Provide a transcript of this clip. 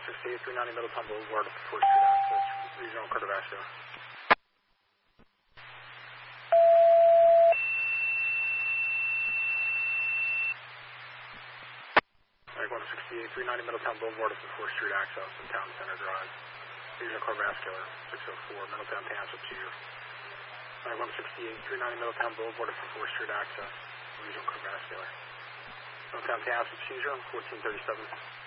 168, 390 Middletown Boulevard up to 4th Street access, regional cardiovascular. Mike 168, 390 Middletown Boulevard up to 4th Street access and Town Center Drive, regional cardiovascular, 604, Middletown Township seizure. Mike 168, 390 Middletown Boulevard up to 4th Street access, regional cardiovascular. Middletown Township seizure, 1437.